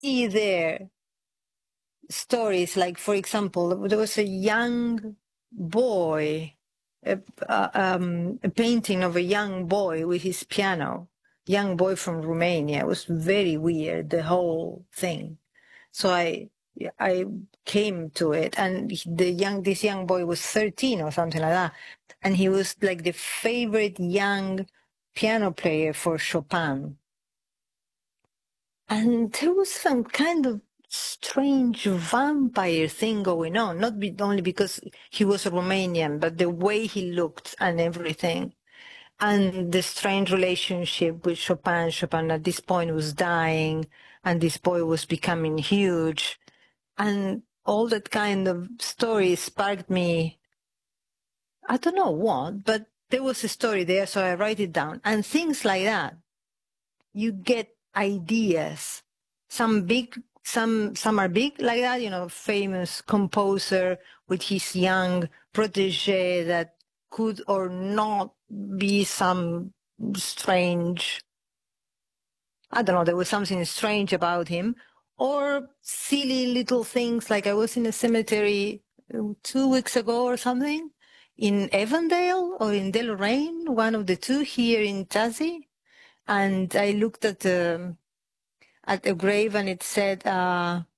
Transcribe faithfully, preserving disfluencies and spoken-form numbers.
see there stories like, for example, there was a young boy, a, uh, um, a painting of a young boy with his piano, young boy from Romania. It was very weird, the whole thing. So I I came to it, and the young this young boy was thirteen or something like that, and he was like the favorite young piano player for Chopin. And there was some kind of strange vampire thing going on, not be, only because he was a Romanian, but the way he looked and everything. And the strange relationship with Chopin. Chopin at this point was dying, and this boy was becoming huge. And all that kind of story sparked me, I don't know what, but there was a story there, so I write it down. And things like that, you get ideas. Some big, some some are big like that, you know, famous composer with his young protege that could or not be some strange, I don't know, there was something strange about him. Or silly little things like I was in a cemetery uh, two weeks ago or something in Avondale or in Deloraine, one of the two here in Tassie. And I looked at the, at a grave and it said, uh,